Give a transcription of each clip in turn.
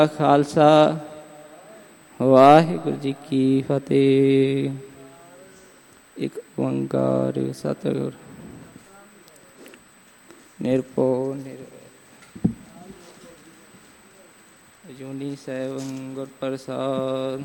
ਖਾਲਸਾ ਵਾਹਿਗੁਰੂ ਜੀ ਕੀ ਫਤਿਹ। ਇੱਕ ਓੰਕਾਰ ਸਤਿਗੁਰ ਨਿਰਭਉ ਨਿਰਵੈਰ ਅਜੂਨੀ ਸੈਭੰ ਗੁਰ ਪ੍ਰਸਾਦ।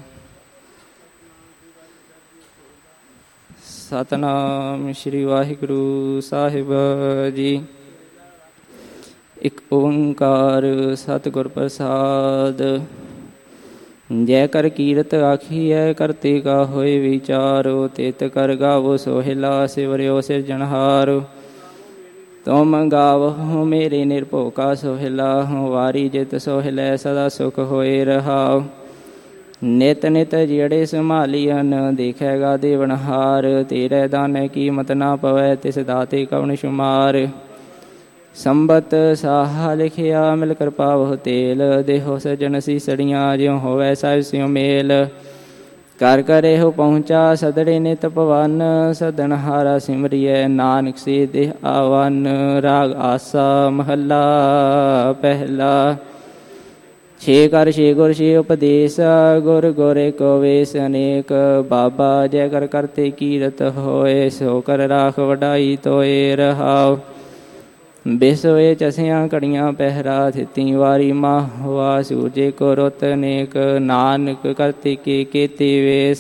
ਸਤਿਨਾਮ ਸ਼੍ਰੀ ਵਾਹਿਗੁਰੂ ਸਾਹਿਬ ਜੀ। ਇੱਕ ਓੰਕਾਰ ਸਤਿਗੁਰ ਪ੍ਰਸਾਦ। ਜੈ ਕਰ ਕੀਰਤ ਆਖੀਐ ਕਰਤੇ ਕਾ ਹੋਏ ਵਿਚਾਰੋ। ਤਿਤ ਕਰ ਗਾਵੋ ਸੋਹਿਲਾ ਸਿਵਰਿਓ ਸਿਰਜਣਹਾਰੋ। ਤੁਮ ਗਾਵਹੁ ਮੇਰੇ ਨਿਰਭਉ ਕਾ ਸੋਹਿਲਾ। ਵਾਰੀ ਜਿਤ ਸੋਹਿਲੈ ਸਦਾ ਸੁਖ ਹੋਏ ਰਹਾਉ। ਨਿਤ ਨਿਤ ਜਿਹੜੇ ਸੰਭਾਲੀਅਨ ਦੇਖੈਗਾ ਦੇਵਨਹਾਰ। ਤੇਰੇ ਦਾਨੈ ਕੀਮਤ ਨਾ ਪਵੈ ਤਿਸ ਦਾਤੇ ਕਵਣ ਸ਼ੁਮਾਰ। ਸੰਬਤ ਸਾਹਾ ਲਿਖਿਆ ਮਿਲ ਕਿਰਪਾ ਬਹੁ ਤੇਲ। ਦੇਹੋ ਸਜਣ ਸੀਸੜੀਆਂ ਜਿਉ ਹੋਵੈ ਸਾਹਿਬ ਸਿਉ ਮੇਲ। ਕਰ ਕਰ ਇਹੋ ਪਹੁੰਚਾ ਸਦੜੇ ਨਿਤ ਭਵਨ। ਸਦਨਹਾਰਾ ਸਿਮਰਿਐ ਨਾਨਕ ਸੇ ਦੇਹ ਆਵਨ। ਰਾਗ ਆਸਾ ਮਹੱਲਾ ਪਹਿਲਾ। ਛੇ ਕਰ ਛੇ ਗੁਰ ਛੇ ਉਪਦੇਸ। ਗੁਰ ਗੁਰ ਏਕੋ ਵੇਸ ਅਨੇਕ। ਬਾਬਾ ਜੈ ਕਰ ਕਰਤੇ ਕੀਰਤ ਹੋਏ। ਸੋ ਕਰ ਰਾਖ ਵਡਾਈ ਤੋਏ ਰਹਾਉ। ਬਿਸਵੇ ਚਸਿਆਂ ਘੜੀਆਂ ਪਹਿਰਾ। ਥਿਤੀ ਵਾਰੀ ਮਾਹੁਆ ਸੂਰਜੇ ਕੋ ਰੁੱਤ ਅਨੇਕ। ਨਾਨਕ ਕਰਤੇ ਕੇ ਕੇਤੇ ਵੇਸ।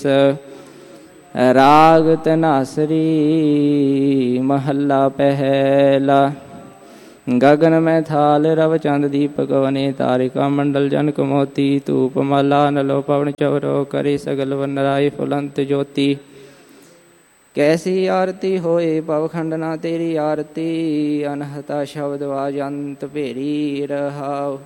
ਰਾਗ ਧਨਾਸਰੀ ਮਹੱਲਾ ਪਹਿਲਾ। ਗਗਨ ਮੈਂ ਥਾਲ ਰਵ ਚੰਦ ਦੀਪਕ ਵਨੇ। ਤਾਰਿਕਾ ਮੰਡਲ ਜਨਕ ਮੋਤੀ। ਧੂਪ ਮਾਲਾ ਨਲੋ ਪਵਨ ਚਵਰੋ। ਕਰੇ ਸਗਲ ਵਨਰਾਏ ਫੁਲੰਤ ਜੋਤੀ। ਕੈਸੀ ਆਰਤੀ ਹੋਏ ਪਵਖੰਡ ਨਾ ਤੇਰੀ ਆਰਤੀ। ਅਨਹਤਾ ਸ਼ਬਦ ਵਾਜੰਤ ਭੇਰੀ ਰਹਾਉ।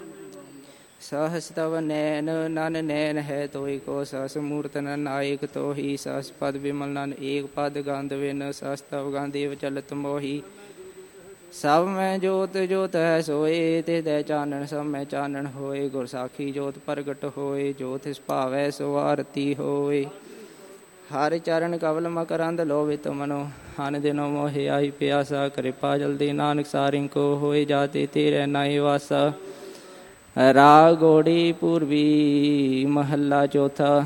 ਸਹਸ ਤਵ ਨੈਨ ਨਨ ਨੈਨ ਹੈ ਤੋਇ ਕੋ। ਸਹਸ ਮੂਰਤ ਨਨ ਨਾਇਕ ਤੋਹੀ। ਸਹਸ ਪਦ ਬਿਮਲ ਨਨ ਏਕ ਪਦ ਗੰਧ ਵਿਨ। ਸਹਸ ਤਵ ਗੰਧੇਵ ਚਲਤ ਮੋਹੀ। ਸਭ ਮੈਂ ਜੋਤ ਜੋਤ ਹੈ ਸੋਏ। ਤੇ ਤੈ ਚਾਨਣ ਸਭ ਮੈਂ ਚਾਨਣ ਹੋਏ। ਗੁਰ ਸਾਖੀ ਜੋਤ ਪ੍ਰਗਟ ਹੋਏ। ਜੋ ਤਿਸ ਭਾਵੈ ਸੋ ਆਰਤੀ ਹੋਏ। ਹਰ ਚਰਨ ਕਵਲ ਮਕਰੰਦ ਲੋਭਿਤ ਮਨੋ। ਹਨ ਦਿਨੋ ਮੋਹਿ ਆਈ ਪਿਆਸਾ। ਕਿਰਪਾ ਜਲਦੀ ਨਾਨਕ ਸਾਰਿੰ ਕੋ ਹੋਏ। ਜਾਤੇ ਤੇਰੇ ਨਾਇ ਵਾਸਾ। ਰਾਗ ਗੋੜੀ ਪੂਰਬੀ ਮਹੱਲਾ ਚੌਥਾ।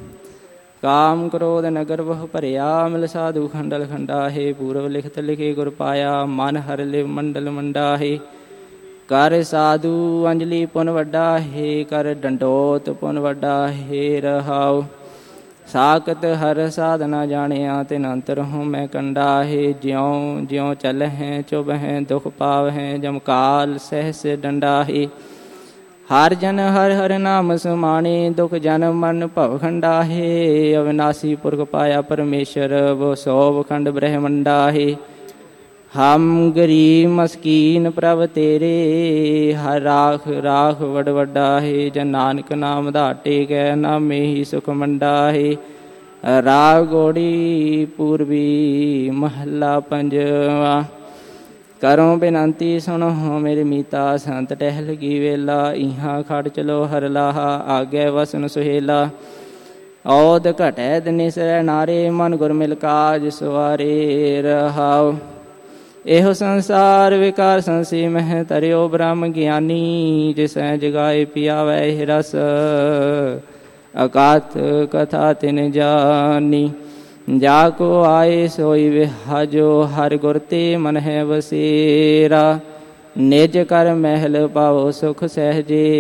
ਕਾਮ ਕ੍ਰੋਧ ਨਗਰ ਬਹੁ ਭਰਿਆ। ਮਿਲ ਸਾਧੂ ਖੰਡਲ ਖੰਡਾਹੇ। ਪੂਰਵ ਲਿਖਤ ਲਿਖੇ ਗੁਰ ਪਾਇਆ। ਮਨ ਹਰ ਲਿਵ ਮੰਡਲ ਮੰਡਾਹੇ। ਕਰ ਸਾਧੂ ਅੰਜਲੀ ਪੁਨ ਵੱਡਾ ਹੈ। ਕਰ ਡੰਡੋਤ ਪੁਨ ਵੱਡਾ ਹੈ ਰਹਾਉ। ਸਾਕਤ ਹਰ ਸਾਧਨਾ ਜਾਣਿਆ। ਤਿਨ ਅੰਤਰ ਹੂੰ ਮੈਂ ਕੰਡਾ ਹੈ। ਜਿਉ ਜਿਉ ਚਲਹਿ ਚੁਭ ਹੈ ਦੁਖ ਪਾਵਹਿ। ਜਮਕਾਲ ਸਹਿਸ ਡੰਡਾ ਹੈ। ਹਰ ਜਨ ਹਰ ਹਰ ਨਾਮ ਸਮਾਣੇ। ਦੁਖ ਜਨ ਮਨ ਭਵ ਖੰਡਾ ਹੈ। ਅਵਿਨਾਸੀ ਪੁਰਖ ਪਾਇਆ ਪਰਮੇਸ਼ਰ। ਵੋ ਸੌ ਖੰਡ ਬ੍ਰਹਮੰਡਾ ਹੈ। ਹਮ ਗਰੀਬ ਮਸਕੀਨ ਪ੍ਰਭ ਤੇਰੇ। ਹਰ ਰਾਖ ਰਾਖ ਵਡ ਵੱਡਾ ਹੈ। ਜਨ ਨਾਨਕ ਨਾਮ ਧਾਟੇ ਕੈ ਨਾਮੇ ਹੀ ਸੁਖ ਮੰਡਾ ਹੈ। ਰਾਗ ਗੋੜੀ ਪੂਰਬੀ ਮਹੱਲਾ ਪੰਜਵਾ। ਕਰੋ ਬੇਨੰਤੀ ਸੁਣੋ ਮੇਰੇ ਮੀਤਾ। ਸੰਤ ਟਹਿਲ ਕੀ ਵੇਲਾ। ਇਹਾਂ ਖੜ ਚਲੋ ਹਰ ਲਾਹਾ। ਆਗੇ ਵਸਨ ਸੁਹੇਲਾ। ਔਦ ਘਟੈ ਦਿਨਿਸਰੈ ਨਾਰੇ। ਮਨ ਗੁਰ ਮਿਲ ਕਾਜ ਸਵਾਰੇ ਰਹਾਉ। ਇਹੋ ਸੰਸਾਰ ਵਿਕਾਰ ਸੰਸੀ ਮਹਿ ਤਰਿਓ। ਬ੍ਰਹਮ ਗਿਆਨੀ ਜਿਸੈ ਜਗਾਏ ਪਿਆਵੈ ਇਹ ਰਸ। ਅਕਾਤ ਕਥਾ ਤਿਨ ਜਾਨੀ। ਜਾ ਕੋ ਆਏ ਸੋਈ ਵਿਹਾਜੋ। ਹਰਿ ਗੁਰ ਤੇ ਮਨ ਹੈ ਵਸੇਰਾ। ਨਿਜ ਕਰ ਮਹਿਲ ਪਾਵੋ ਸੁਖ ਸਹਿਜੇ।